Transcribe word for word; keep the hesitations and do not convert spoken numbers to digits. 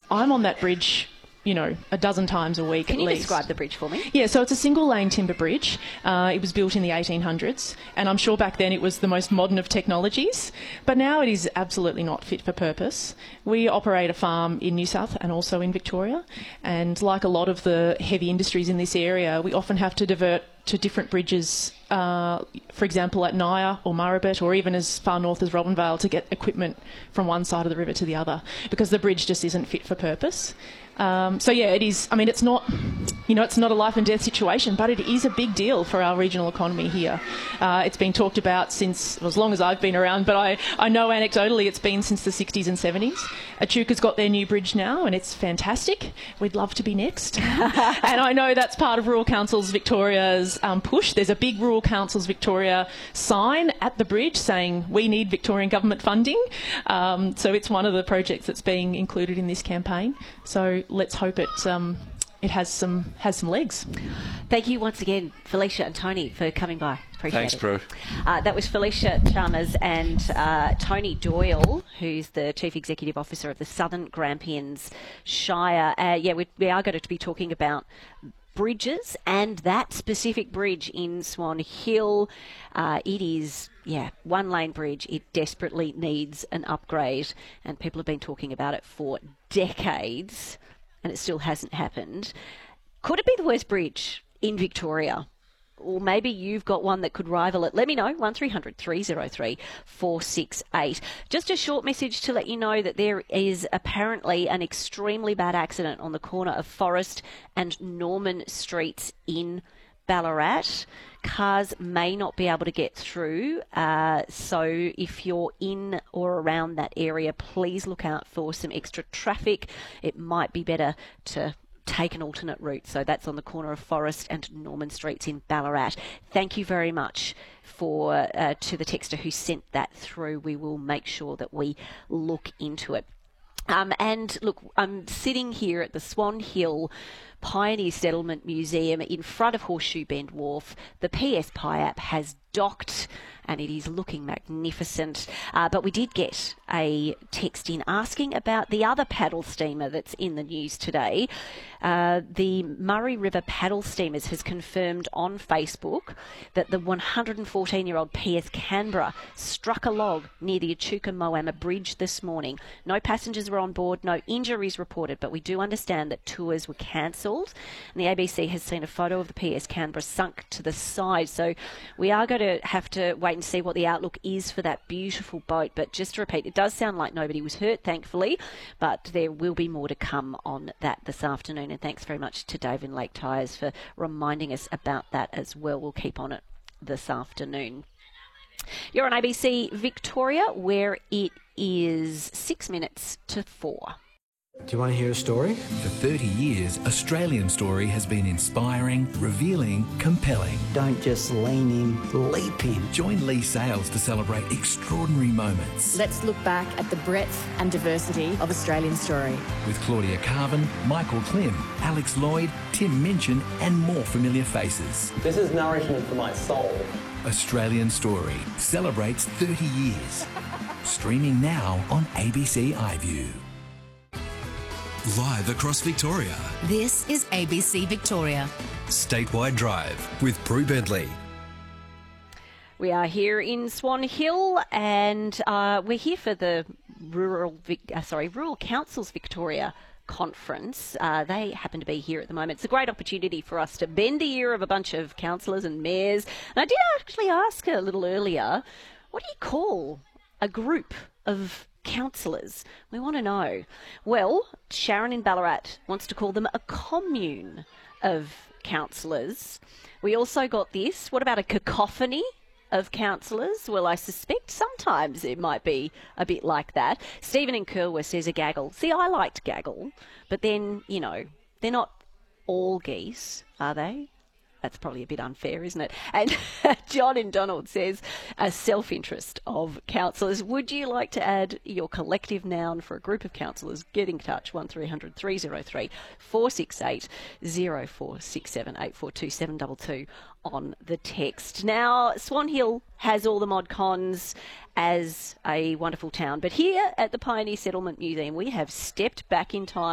I'm on that bridge, you know, a dozen times a week Can at you least. describe the bridge for me? Yeah, so it's a single-lane timber bridge. Uh, it was built in the eighteen hundreds, and I'm sure back then it was the most modern of technologies, but now it is absolutely not fit for purpose. We operate a farm in New South and also in Victoria, and like a lot of the heavy industries in this area, we often have to divert to different bridges, uh, for example, at Naya or Murrabet, or even as far north as Robinvale, to get equipment from one side of the river to the other, because the bridge just isn't fit for purpose. Um, so yeah, it is. I mean, it's not, you know, it's not a life and death situation, but it is a big deal for our regional economy here. Uh, it's been talked about since, well, as long as I've been around, but I, I know anecdotally it's been since the sixties and seventies. Echuca's got their new bridge now, and it's fantastic. We'd love to be next. And I know that's part of Rural Councils Victoria's um, push. There's a big Rural Councils Victoria sign at the bridge saying we need Victorian government funding. Um, so it's one of the projects that's being included in this campaign. So let's hope it um, it has some has some legs. Thank you once again, Felicia and Tony, for coming by. Appreciate Thanks, it. Prue. Uh, that was Felicia Chalmers and uh, Tony Doyle, who's the Chief Executive Officer of the Southern Grampians Shire. Uh, yeah, we, we are going to be talking about bridges and that specific bridge in Swan Hill. Uh, it is, yeah, one lane bridge. It desperately needs an upgrade, and people have been talking about it for decades, and it still hasn't happened. Could it be the worst bridge in Victoria? Or maybe you've got one that could rival it. Let me know, one three hundred three oh three four six eight. Just a short message to let you know that there is apparently an extremely bad accident on the corner of Forest and Norman Streets in Ballarat. Cars may not be able to get through, uh, so if you're in or around that area, please look out for some extra traffic. It might be better to take an alternate route. So that's on the corner of Forest and Norman Streets in Ballarat. Thank you very much for uh, to the texter who sent that through. We will make sure that we look into it. Um, and look, I'm sitting here at the Swan Hill Pioneer Settlement Museum in front of Horseshoe Bend Wharf. The P S P I A P has docked and it is looking magnificent. Uh, but we did get a text in asking about the other paddle steamer that's in the news today. Uh, the Murray River Paddle Steamers has confirmed on Facebook that the one hundred fourteen-year-old P S Canberra struck a log near the Echuca Moama Bridge this morning. No passengers were on board, no injuries reported, but we do understand that tours were cancelled. And the A B C has seen a photo of the P S Canberra sunk to the side. So we are going to have to wait and see what the outlook is for that beautiful boat. But just to repeat, it does sound like nobody was hurt, thankfully, but there will be more to come on that this afternoon. And thanks very much to Dave and Lake Tyres for reminding us about that as well. We'll keep on it this afternoon. You're on A B C Victoria, where it is six minutes to four. Do you want to hear a story? For thirty years, Australian Story has been inspiring, revealing, compelling. Don't just lean in, leap in. Join Lee Sales to celebrate extraordinary moments. Let's look back at the breadth and diversity of Australian Story. With Claudia Carvin, Michael Klim, Alex Lloyd, Tim Minchin and more familiar faces. This is nourishment for my soul. Australian Story celebrates thirty years. Streaming now on A B C iView. Live across Victoria. This is A B C Victoria. Statewide Drive with Prue Bentley. We are here in Swan Hill, and uh, we're here for the Rural, Vic- uh, sorry, Rural Councils Victoria conference. Uh, they happen to be here at the moment. It's a great opportunity for us to bend the ear of a bunch of councillors and mayors. And I did actually ask a little earlier, what do you call a group of councillors? We want to know. Well, Sharon in Ballarat wants to call them a commune of councillors. We also got this. What about a cacophony of councillors? Well, I suspect sometimes it might be a bit like that. Stephen in Kerwa says a gaggle. See, I liked gaggle, but then, you know, they're not all geese, are they? That's probably a bit unfair, isn't it? And John in Donald says, a self-interest of councillors. Would you like to add your collective noun for a group of councillors? Get in touch, one three hundred three oh three four six eight, oh four six seven eight four two seven two two on the text. Now, Swan Hill has all the mod cons as a wonderful town, but here at the Pioneer Settlement Museum, we have stepped back in time